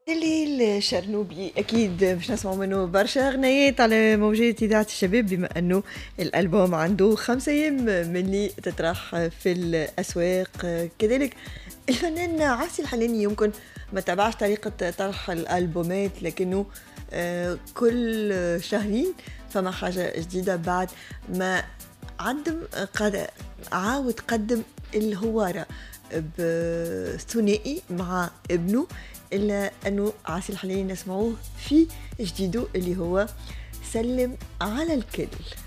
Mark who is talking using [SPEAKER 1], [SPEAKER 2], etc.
[SPEAKER 1] الليل الشرنوبي أكيد باش نسمعوا منه برشا أغنيات على موجات إذاعة الشباب، بما أنه الألبوم عنده 5 أيام ملي تطرح في الأسواق. كذلك الفنان عاصي الحلاني يمكن ما تابعش طريقة طرح الألبومات، لكنه كل شهرين فما حاجة جديدة بعد ما عاود قدم الهوارة بثنائي مع ابنه، إلا أنه عاصي الحلاني نسمعوه في جديده اللي هو سلم على الكل.